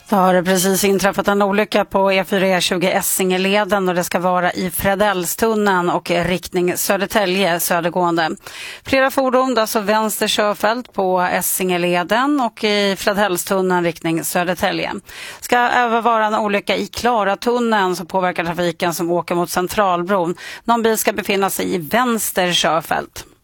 Det har precis inträffat en olycka på E4/E20 Essingeleden och det ska vara i Fredellstunneln och riktning Södertälje södergående. Flera fordon, alltså vänster körfält på Essingeleden och i Fredellstunneln riktning Södertälje. Ska även vara en olycka i Klaratunneln som påverkar trafiken som åker mot Centralbron. Någon bil ska befinna sig i vänster körfält.